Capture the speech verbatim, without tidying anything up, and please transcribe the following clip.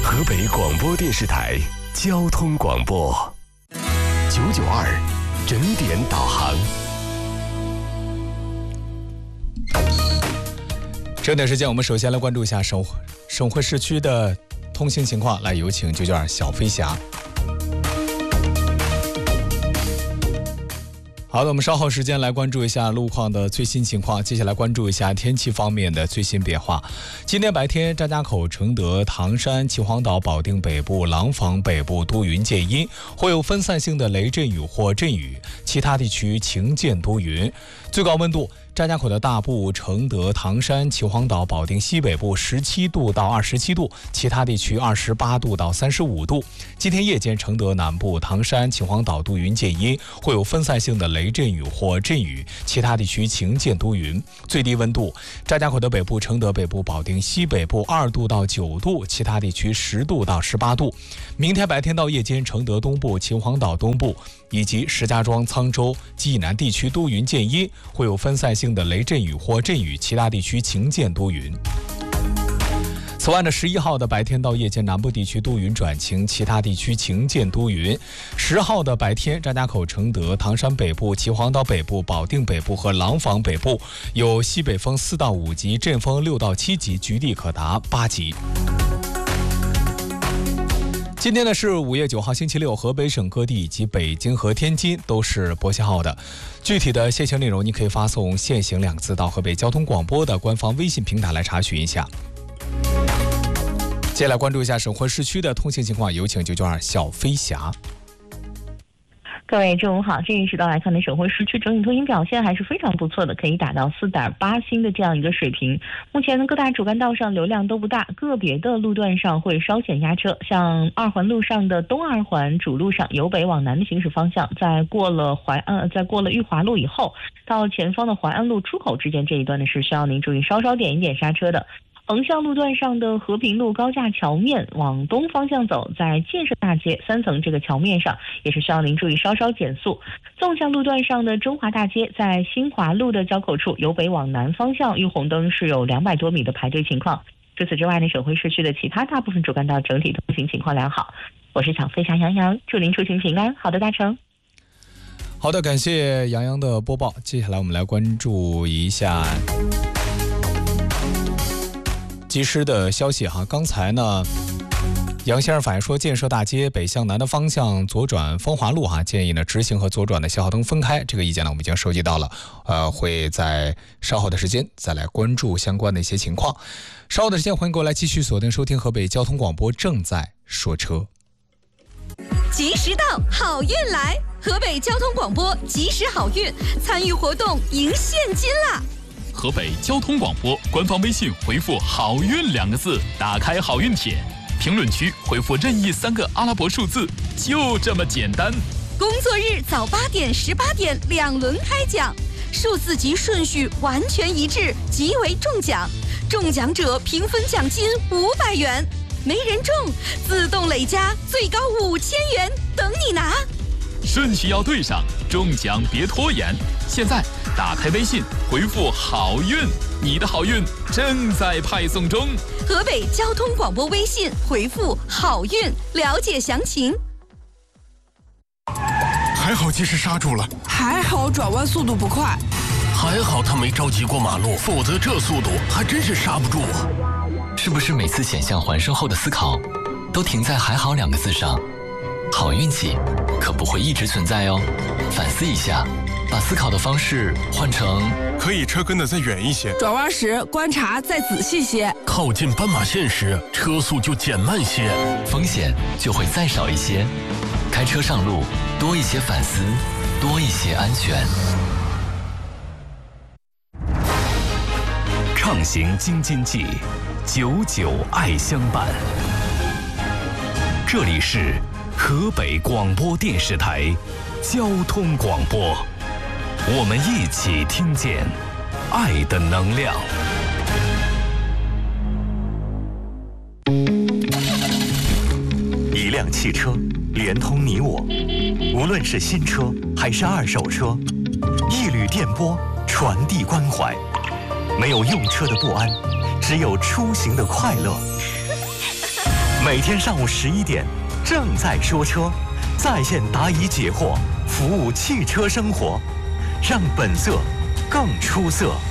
河北广播电视台交通广播九九二整点导航。 整点时间，我们首先来关注一下省省会市区的通行情况。来，有请九九二小飞侠。好的，我们稍后时间来关注一下路况的最新情况。接下来关注一下天气方面的最新变化。今天白天，张家口、承德、唐山、秦皇岛、保定北部、廊坊北部多云见阴，会有分散性的雷阵雨或阵雨，其他地区晴间多云。最高温度，张家口的大部、承德、唐山、秦皇岛、保定西北部十七度到二十七度，其他地区二十八度到三十五度。今天夜间，承德南部、唐山、秦皇岛多云见阴，会有分散性的雷阵雨或阵雨，其他地区晴间多云。最低温度，张家口的北部、承德北部、保定西北部二度到九度，其他地区十度到十八度。明天白天到夜间，承德东部、秦皇岛东部以及石家庄、沧州及以南地区多云见阴，会有分散性的雷阵雨或阵雨，其他地区晴间多云。此外呢，十一号的白天到夜间，南部地区多云转晴，其他地区晴间多云。十号的白天，张家口、承德、唐山北部、秦皇岛北部、保定北部和廊坊北部有西北风四到五级，阵风六到七级，局地可达八级。今天呢是五月九号星期六，河北省各地以及北京和天津都是国庆号的。具体的限行内容，你可以发送“限行”两个字到河北交通广播的官方微信平台来查询一下。接下来关注一下省会市区的通行情况，有请九九二小飞侠。 各位中午好，这一时段来看的省会市区整体通行表现还是非常不错的，可以达到 四点八 星的这样一个水平。目前呢，各大主干道上流量都不大，个别的路段上会稍显压车。像二环路上的东二环主路上，由北往南的行驶方向，在过了淮安，在过了裕华路以后，到前方的淮安路出口之间这一段呢，是需要您注意稍稍点一点刹车的。横向路段上的和平路高架桥面往东方向走，在建设大街三层这个桥面上，也是需要您注意稍稍减速。纵向路段上的中华大街在新华路的交口处，由北往南方向遇红灯是有两百多米的排队情况。除此之外呢，省会市区的其他大部分主干道整体通行情况良好。我是小飞侠杨洋，祝您出行平安，好的大成。 好的，感谢杨洋的播报。接下来我们来关注一下及时的消息哈，刚才呢，杨先生反映说，建设大街北向南的方向左转风华路哈，建议呢直行和左转的信号灯分开。这个意见呢，我们已经收集到了，呃，会在稍后的时间再来关注相关的一些情况。稍后的时间，欢迎各位来继续锁定收听河北交通广播正在说车。 及时到，好运来！河北交通广播及时好运，参与活动赢现金啦！ 河北交通广播官方微信回复好运两个字，打开好运帖，评论区回复任意三个阿拉伯数字，就这么简单。 工作日早八点十八点两轮开奖，数字及顺序完全一致，即为中奖。中奖者平分奖金五百元，没人中自动累加最高五千元，等你拿。 顺序要对上，中奖别拖延。现在打开微信回复好运，你的好运正在派送中。 河北交通广播微信回复好运，了解详情。 还好及时刹住了， 还好转弯速度不快， 还好他没着急过马路，否则这速度还真是刹不住啊。 是不是每次险象环生后的思考都停在还好两个字上？好运气可不会一直存在哦，反思一下，把思考的方式换成可以车跟得再远一些， 转弯时观察再仔细些， 靠近斑马线时车速就减慢些， 风险就会再少一些。开车上路多一些反思，多一些安全。 畅行京津冀，久久爱相伴。这里是河北广播电视台交通广播，我们一起听见爱的能量。 一辆汽车连通你我，无论是新车还是二手车，一缕电波传递关怀。没有用车的不安，只有出行的快乐。 每天上午十一点，正在说车，在线答疑解惑，服务汽车生活，让本色更出色。